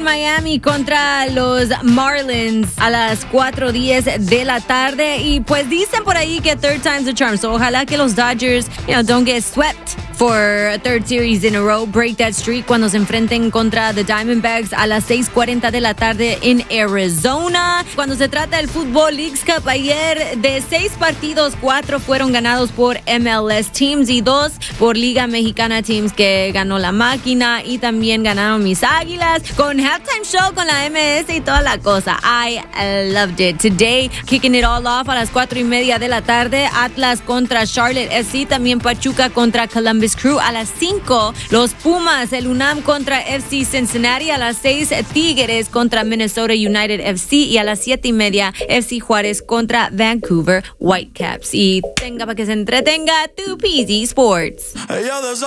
Miami contra los Marlins a las 4:10 de la tarde. Y pues dicen por ahí que third time's the charm. So ojalá que los Dodgers, don't get swept for a third series in a row. Break that streak cuando se enfrenten contra the Diamondbacks a las 6:40 de la tarde en Arizona. Cuando se trata del Football Leagues Cup, ayer de 6 partidos, 4 fueron ganados por MLS teams y 2 por Liga Mexicana teams, que ganó la máquina y también ganaron mis Águilas con halftime show con la MS y toda la cosa. I loved it. Today, kicking it all off a las 4:30 de la tarde, Atlas contra Charlotte FC, también Pachuca contra Columbus Crew a las 5, los Pumas, el UNAM contra FC Cincinnati a las 6, Tigres contra Minnesota United FC y a las 7:30, FC Juárez contra Vancouver Whitecaps. Y tenga para que se entretenga tu PZ Sports.